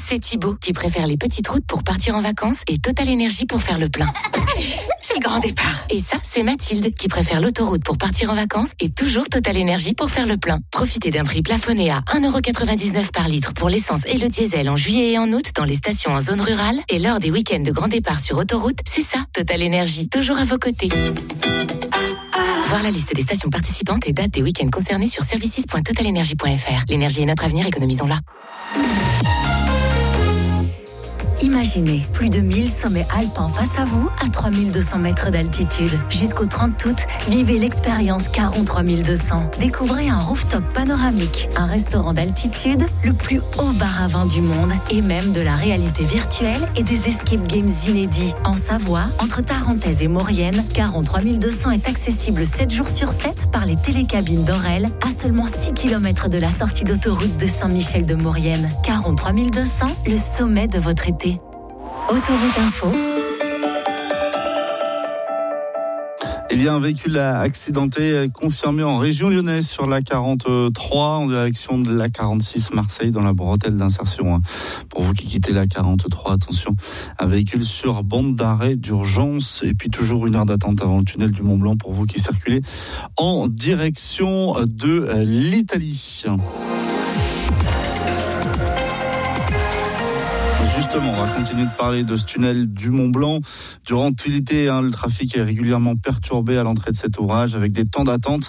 c'est Thibaut qui préfère les petites routes pour partir en vacances et Total Énergie pour faire le plein. C'est le grand départ. Et ça, c'est Mathilde qui préfère l'autoroute pour partir en vacances et toujours Total Énergie pour faire le plein. Profitez d'un prix plafonné à 1,99€ par litre pour l'essence et le diesel en juillet et en août dans les stations en zone rurale. Et lors des week-ends de grand départ sur autoroute, c'est ça, Total Énergie, toujours à vos côtés. Voir la liste des stations participantes et dates des week-ends concernés sur services.totalenergie.fr. L'énergie est notre avenir, économisons-la. Imaginez plus de 1000 sommets alpins face à vous à 3200 mètres d'altitude. Jusqu'au 30 août, vivez l'expérience Caron 3200. Découvrez un rooftop panoramique, un restaurant d'altitude, le plus haut bar à vin du monde et même de la réalité virtuelle et des escape games inédits. En Savoie, entre Tarentaise et Maurienne, Caron 3200 est accessible 7 jours sur 7 par les télécabines d'Orel à seulement 6 km de la sortie d'autoroute de Saint-Michel de Maurienne. Caron 3200, le sommet de votre été. Autoroute Info. Il y a un véhicule accidenté confirmé en région lyonnaise sur la 43 en direction de la 46 Marseille dans la bretelle d'insertion. Pour vous qui quittez la 43, attention, un véhicule sur bande d'arrêt d'urgence et puis toujours 1 heure d'attente avant le tunnel du Mont Blanc pour vous qui circulez en direction de l'Italie. Justement, on va continuer de parler de ce tunnel du Mont Blanc. Durant tout l'été, le trafic est régulièrement perturbé à l'entrée de cet ouvrage avec des temps d'attente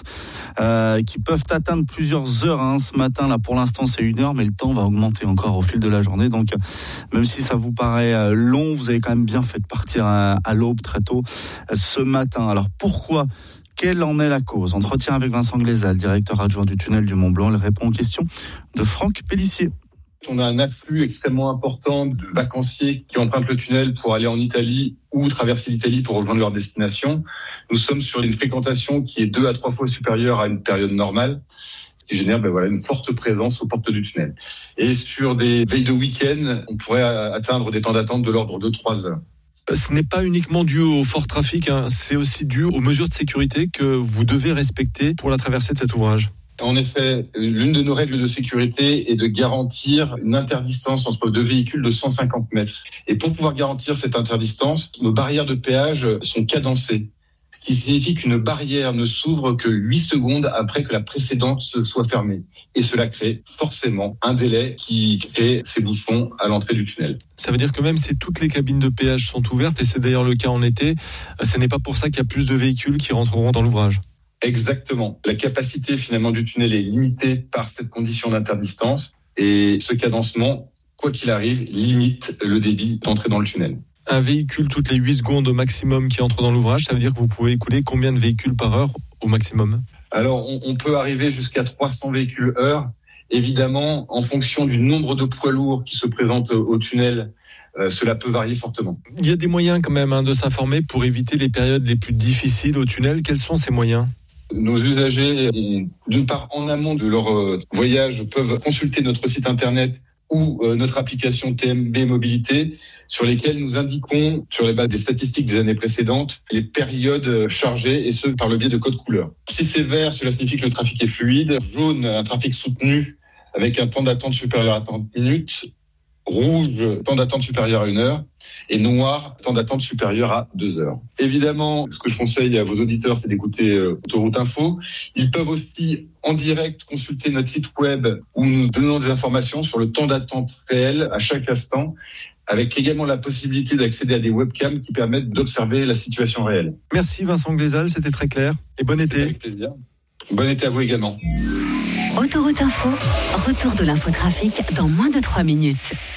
qui peuvent atteindre plusieurs heures. Ce matin, là, pour l'instant, c'est 1 heure, mais le temps va augmenter encore au fil de la journée. Donc, même si ça vous paraît long, vous avez quand même bien fait de partir à l'aube très tôt ce matin. Alors, pourquoi ? Quelle en est la cause ? Entretien avec Vincent Glézal, directeur adjoint du tunnel du Mont Blanc. Il répond aux questions de Franck Pellissier. On a un afflux extrêmement important de vacanciers qui empruntent le tunnel pour aller en Italie ou traverser l'Italie pour rejoindre leur destination. Nous sommes sur une fréquentation qui est 2 à 3 fois supérieure à une période normale, ce qui génère une forte présence aux portes du tunnel. Et sur des veilles de week-end, on pourrait atteindre des temps d'attente de l'ordre de 3 heures. Ce n'est pas uniquement dû au fort trafic, c'est aussi dû aux mesures de sécurité que vous devez respecter pour la traversée de cet ouvrage. En effet, l'une de nos règles de sécurité est de garantir une interdistance entre 2 véhicules de 150 mètres. Et pour pouvoir garantir cette interdistance, nos barrières de péage sont cadencées. Ce qui signifie qu'une barrière ne s'ouvre que 8 secondes après que la précédente soit fermée. Et cela crée forcément un délai qui crée ces bouchons à l'entrée du tunnel. Ça veut dire que même si toutes les cabines de péage sont ouvertes, et c'est d'ailleurs le cas en été, ce n'est pas pour ça qu'il y a plus de véhicules qui rentreront dans l'ouvrage. Exactement. La capacité finalement du tunnel est limitée par cette condition d'interdistance et ce cadencement, quoi qu'il arrive, limite le débit d'entrée dans le tunnel. Un véhicule toutes les 8 secondes au maximum qui entre dans l'ouvrage, ça veut dire que vous pouvez écouler combien de véhicules par heure au maximum ? Alors on peut arriver jusqu'à 300 véhicules heure. Évidemment, en fonction du nombre de poids lourds qui se présentent au tunnel, cela peut varier fortement. Il y a des moyens quand même de s'informer pour éviter les périodes les plus difficiles au tunnel. Quels sont ces moyens ? Nos usagers, d'une part en amont de leur voyage, peuvent consulter notre site internet ou notre application TMB Mobilité, sur lesquelles nous indiquons, sur les bases des statistiques des années précédentes, les périodes chargées, et ce, par le biais de codes couleurs. Si c'est vert, cela signifie que le trafic est fluide. Jaune, un trafic soutenu, avec un temps d'attente supérieur à 30 minutes. Rouge, temps d'attente supérieur à 1 heure. Et noir, temps d'attente supérieur à 2 heures. Évidemment, ce que je conseille à vos auditeurs, c'est d'écouter Autoroute Info. Ils peuvent aussi, en direct, consulter notre site web où nous donnons des informations sur le temps d'attente réel à chaque instant, avec également la possibilité d'accéder à des webcams qui permettent d'observer la situation réelle. Merci Vincent Glézal, c'était très clair. Et bon été. Avec plaisir. Bon été à vous également. Autoroute Info, retour de l'infotrafic dans moins de 3 minutes.